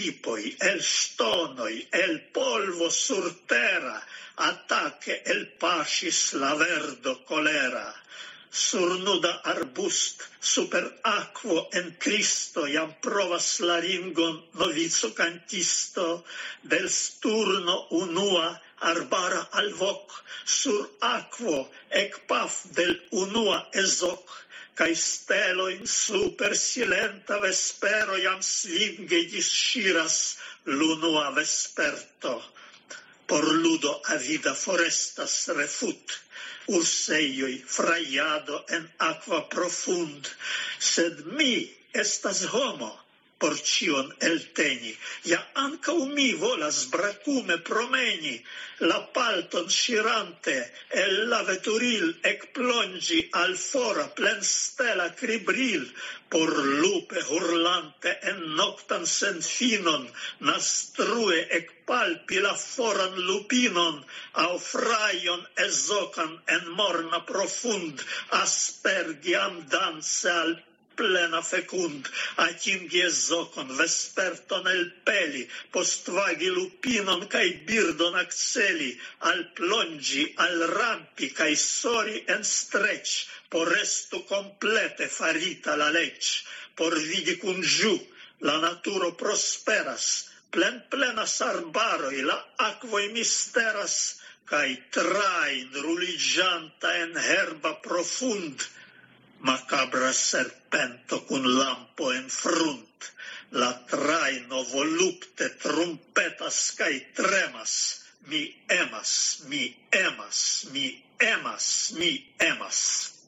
tipoi, el stonoi, el polvo sur terra, ataque el pacis la verdo colera. Sur nuda arbust, super aquo en Cristo, iam provas la ringon novico cantisto, del sturno unua arbara alvoc, sur aquo ec paf del unua esoc, cae steloin super silenta vespero iam svinge disciras l'unua vesperto. Por ludo avida forestas refut, urseioi fraiado en aqua profund, sed mi estas homo, por cion elteni, ja ancau mi volas bracume promeni, la palton scirante, el la veturil ec plongi al fora plen stela cribril, por lupe hurlante en noctan sen finon, nastrue ec palpi la foran lupinon, au fraion ezocan en morna profund, aspergiam danse al plena fecund, atingi ezocon, vesperton el peli, postvagi lupinon cae birdon acceli, al plongi, al rampi, cae sori en strec, por restu complete farita la lec, por vidi cun giu, la naturo prosperas, plenas arbaroi, la aquoi misteras, cae train ruligianta en herba profund, macabra serpento cun lampo en frunt, la traino volupte trumpetas cae tremas, mi emas, mi emas, mi emas, mi emas.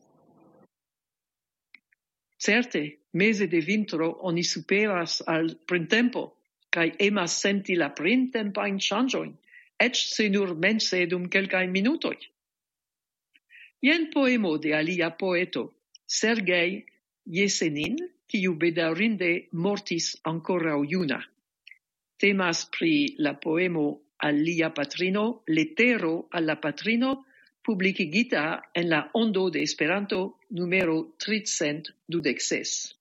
Certe, mese de vintro oni superas al printempo, cae emas senti la printempain changioin, ec se nur mense dum quelcae minutoi. Ien poemo de alia poeto, Sergei Yesenin, quiu bedaurinde mortis ancora iuna. Temas pri la poemo al lia patrino, letero alla patrino, publicigita en la Ondo de Esperanto numero 326.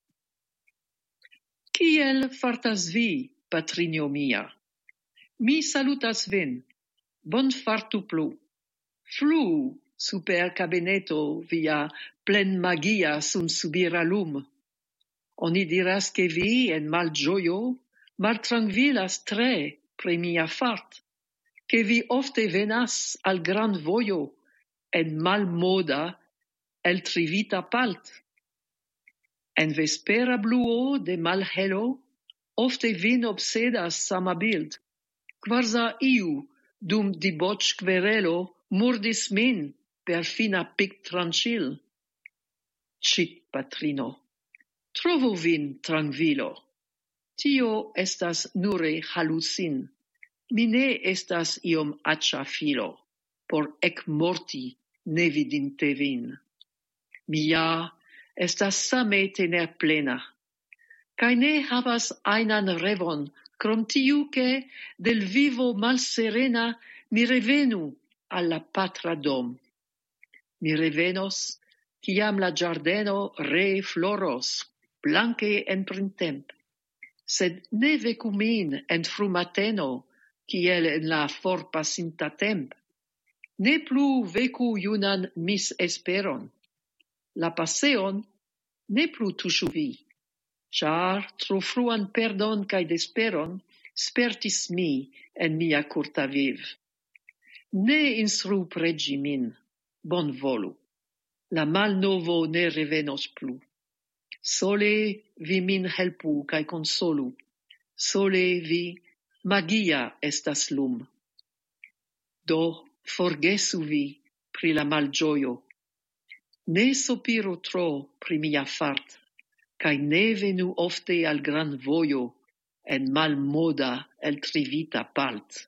Kiel fartas vi, patrinio mia? Mi salutas vin, bon fartu plu. Flu super cabineto via plen magia sun subira lum. Oni diras che vi en mal gioio, mal tranquillas tre pre mia fart, che vi ofte venas al gran voio en mal moda el trivita palt. En vespera bluo de mal helo, ofte vin obsedas sama bild, quarza iu dum diboc querelo murdis min per fina pic tranquil. Cit, patrino, trovo vin tranquilo. Tio estas nure halucin. Mi ne estas iom accia filo, por ec morti ne vidinte vin. Mia estas same tener plena, cae ne havas ainan revon, crom tiu che del vivo mal serena mi revenu alla patra dom. Mi revenos, ciam la giardeno re floros, blanque en printemp, sed ne vecumin en frumateno, ciel en la forpasinta temp. Ne plu vecu iunan mis esperon. La passeon ne plu tušu vi, char tro fruan perdon cae desperon spertis mi en mia curta viv. Ne instru pregi min, bon volu. La malnovo ne revenos plu. Sole vi min helpu cae consolu. Sole vi magia estas lum. Do forgesu vi pri la malgioio. Ne sopiru tro pri mia fart, cae ne venu ofte al gran voio en malmoda el trivita palt.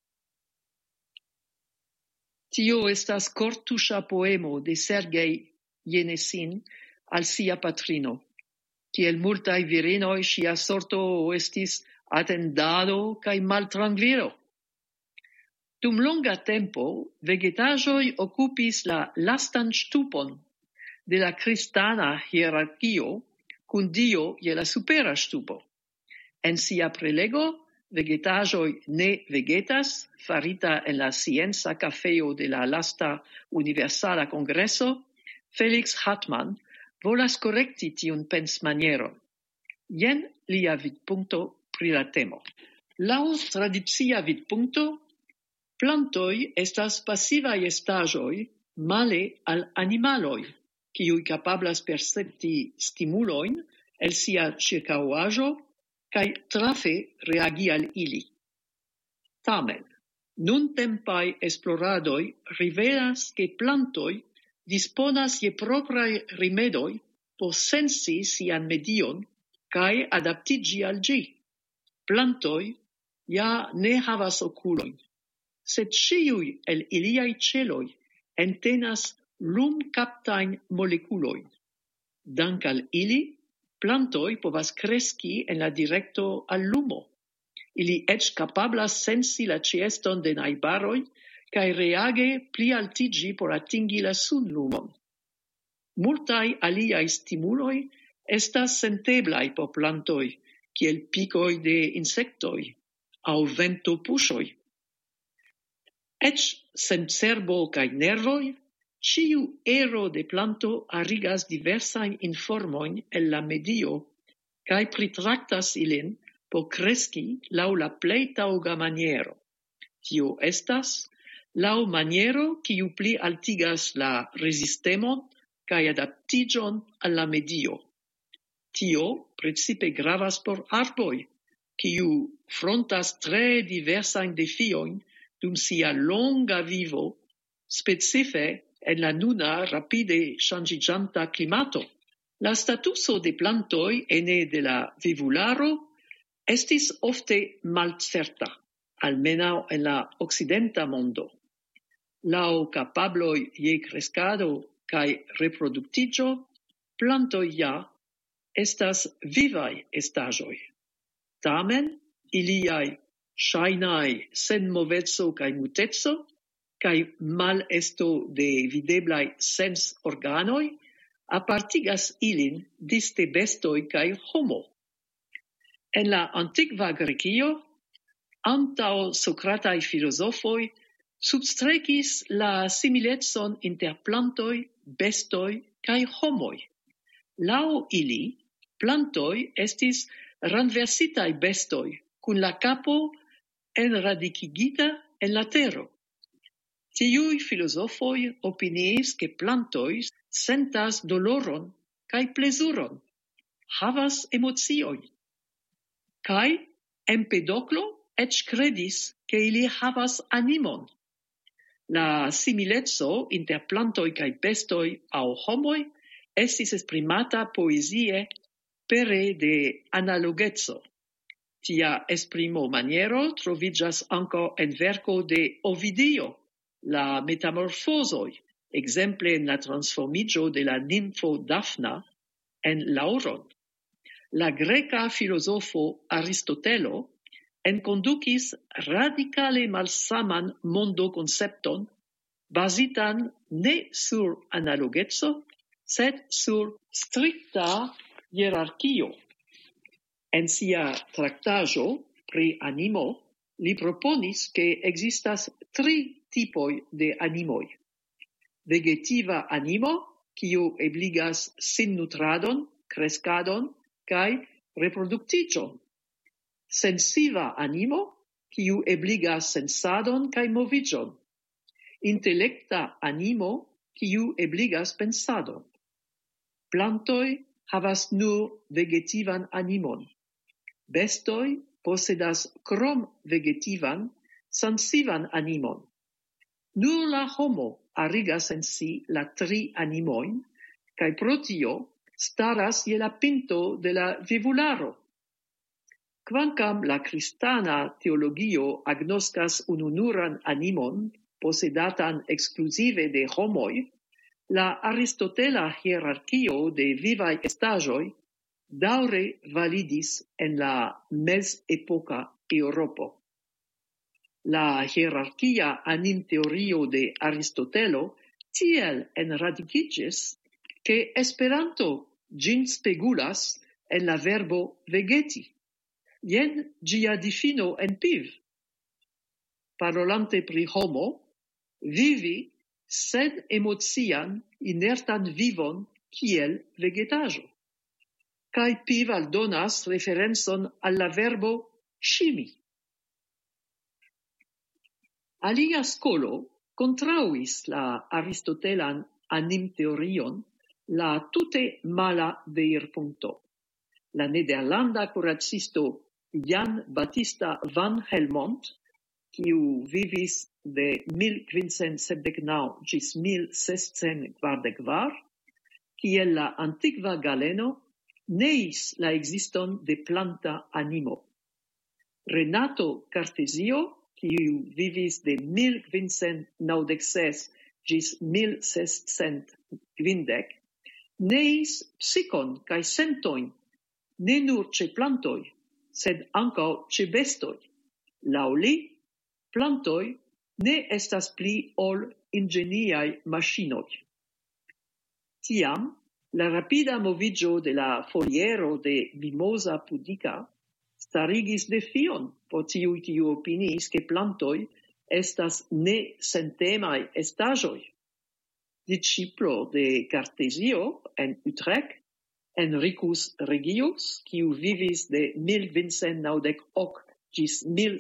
Tio estas cortuscia poemo de Sergei Yesenin al sia patrino. Kiel multae virinoi sia sorto estis attendado cae maltrankvilo. Dum longa tempo, vegetaĵoj okupis la lastan ŝtupon de la kristana hierarchio, cun Dio je la supera ŝtupo. En sia prelego, Vegetajoi ne vegetas, farita en la Scienza Cafeo de la lasta Universala Congreso, Felix Hartmann volas correcti tiun pensmanieron. Jen lia vidpunkto pri la temo. Laŭ tradicia vidpunkto, plantoj estas pasivaj estaĵoj male al animaloj, kiuj kapablas percepti stimulojn el sia ĉirkaŭaĵo kaj trafe reagi al ili. Tamen, nuntempaj esploradoj rivelas ke plantoj disponas je propraj rimedoj por sensi sian medion kaj adaptiĝi al ĝi. Plantoj ja ne havas okulojn, sed ĉiuj el iliaj ĉeloj entenas lumkaptajn molekulojn. Dank al ili, plantoj povas kreski en la direkto al lumo. Ili eĉ kapablas sensi la ĉeeston de najbaroj kaj reage plialtiĝi por atingi la sunlumon. Multaj aliaj stimuloj estas senteblaj por plantoj, kiel pikoj de insektoj aŭ ventopuŝoj. Eĉ sen cerbo kaj nervoj, ĉiu ero de planto arigas diversajn informojn el la medio kaj pritraktas ilin por kreski laŭ la plej taŭga maniero. Tio estas laŭ maniero kiu pli altigas la rezistemon kaj adaptiĝon al la medio. Tio precipe gravas por arboj, kiu frontas tre diversajn defiojn dum sia longa vivo, specife en la nuna rapide ŝanĝiĝanta klimato. La statuso de plantoj ene de la vivularo estis ofte malcerta, almenaŭ en la okcidenta mondo. Laŭ kapabloj je kreskado kaj reproduktiĝo, plantoj ja estas vivaj estaĵoj. Tamen, iliaj ŝajnaj senmoveco kaj muteco kaj malesto de videblaj sensorganoj apartigas ilin disde bestoj kaj homo. En la antikva Grekio, antaŭ sokrataj filozofoj substrekis la similecon inter plantoj, bestoj kaj homoj. Laŭ ili, plantoj estis renversitaj bestoj kun la kapo enradikigita en la tero. Tiuj filozofoj opiniis ke plantoj sentas doloron kaj plezuron, havas emociojn. Kaj Empedoklo eĉ kredis ke ili havas animon. La simileco inter plantoj kaj bestoj aŭ homoj estis esprimata poezie pere de analogeco. Tia esprimo maniero troviĝas ankaŭ en verko de Ovidio, la metamorfozoj, ekzemple en la transformiĝo de la nimfo Daphna en laŭron. La greka filozofo Aristotelo enkondukis radikale malsaman mondo-koncepton bazitan ne sur analogeco, sed sur strikta hierarkio. En sia traktaĵo pri animo, li proponis ke ekzistas 3 tipoj de animoj. Vegetiva animo, kiu ebligas sinnutradon, kreskadon kaj reproduktiĝon. Sensiva animo, kiu ebligas sensadon kaj moviĝon. Intelekta animo, kiu ebligas pensadon. Plantoj havas nur vegetivan animon. Bestoj posedas krom vegetivan sensivan animon. Nur la homo arigas en si la 3 animojn, kaj pro tio staras je la pinto de la vivularo. Kvankam la kristana teologio agnoskas ununuran animon, posedatan ekskluzive de homoj, la aristotela hierarkio de vivaj estaĵoj daŭre validis en la mezepoka Eŭropo. La hierarkia animteorio de Aristotelo tiel enradikiĝis, ke Esperanto ĝin spegulas en la verbo vegeti. Jen gia difino en piv. Parolante pri homo, vivi sen emocian inertan vivon kiel vegetaĵo. Kaj piv aldonas referencon al la verbo ŝimi. Alia skolo kontraŭis la aristotelan animteorion, la tute mala veirpunkto. La nederlanda kuracisto Jan Battista van Helmont, kiu vivis de 1579 ĝis 1644, kiel la antikva Galeno, neis la ekziston de planta animo. Renato Cartesio, kiu vivis de 1596 ĝis 1650, neis psikon kaj sentojn, ne nur ĉe plantoj, sed ankaŭ ĉe bestoj. Laŭ li, plantoj ne estas pli ol ingeniaj maŝinoj. Tiam, la rapida moviĝo de la foliero de Mimosa pudica starigis defion por tiuj kiu opiniis ke plantoj estas ne sentemaj estaĵoj. Disĉiplo de Cartesio en Utrecht, Henricus Regius, kiu vivis de 1598 ĝis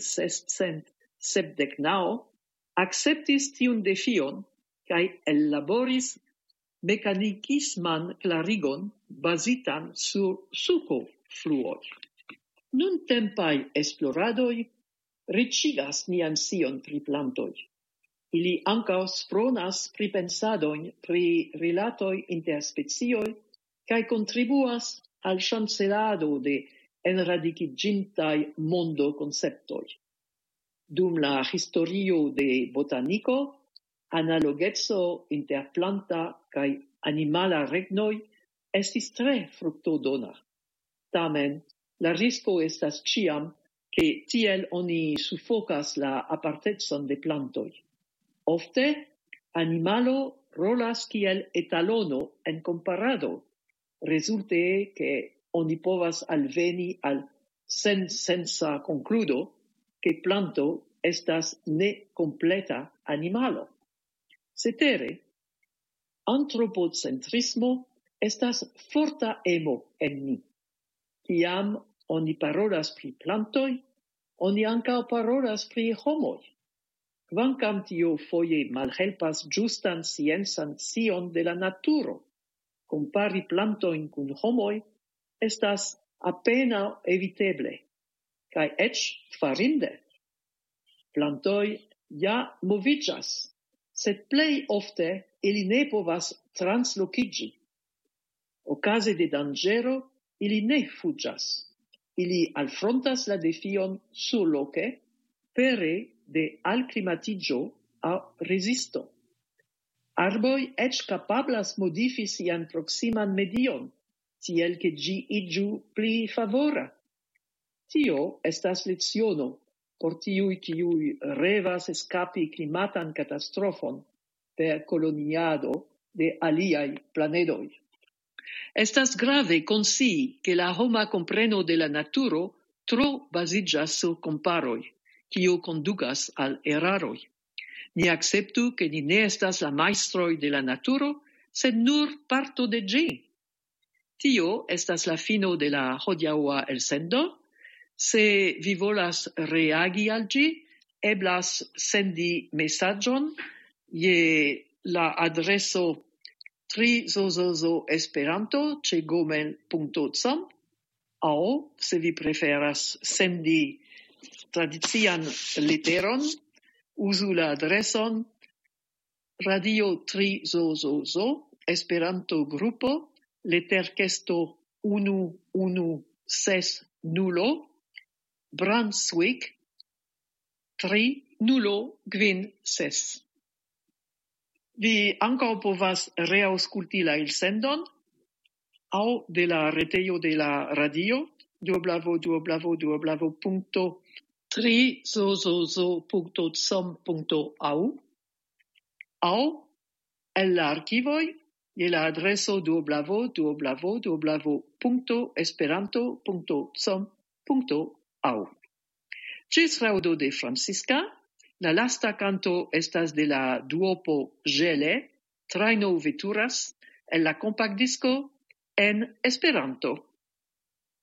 1679, akceptis tiun defion kaj ellaboris mekanikisman klarigon bazitan sur sukofluoj. Nuntempaj esploradoj riĉigas nian scion pri plantoj. Ili ankaŭ spronas pripensadojn pri rilatoj inter specioj kaj kontribuas al ŝancelado de enradikiĝintaj mondo-konceptoj. Dum la historio de botaniko, analogeco inter planta kaj animala regnoj estis tre fruktodona. Tamen, la risko estas ĉiam, ke tiel oni sufokas la apartecon de plantoj. Ofte, animalo rolas kiel etalono en komparado, rezulte ke oni povas alveni al sensensa konkludo ke planto estas nekompleta animalo. Cetere, antropocentrismo estas forta emo en ni. Kiam oni parolas pri plantoj, oni ankaŭ parolas pri homoj. Kvankam tio foje malhelpas ĝustan sciencan scion de la naturo, kompari plantojn kun homoj estas apenaŭ eviteble, kaj eĉ farinde. Plantoj ja moviĝas, sed plej ofte ili ne povas translokiĝi. Okaze de danĝero ili ne fuĝas. Ili alfrontas la defion surloke pere de alklimatiĝo aŭ rezisto. Arboj eĉ kapablas modifi sian proksiman medion, tiel ke ĝi iĝu pli favora. Tio estas leciono por tiuj kiuj revas eskapi klimatan katastrofon per koloniado de aliaj planedoj. Estas grave konscii ke la homa kompreno de la naturo tro baziĝas sur komparoj, kio kondukas al eraroj. Ni akceptu ke ni ne estas la majstroj de la naturo, sed nur parto de ĝi. Tio estas la fino de la hodiaŭa elsendo. Se vi volas reagi al ĝi, eblas sendi mesaĝon je la adreso trizozozoesperanto@gmail.com aŭ se vi preferas sendi tradician leteron, uzu la adreson Radio Trizozozo Esperanto Grupo Leterkesto 116 Brunswick 3056. Vi ankaŭ povas reaŭskulti la elsendon aŭ de la retejo de la radio www.trizozozo.com.au aŭ el la arkivoj je la adreso www.esperanto.com.au. au. Gis raudo de Francisca, la lasta canto estas de la duopo Gele, Traino Veturas, el la compact disco en Esperanto.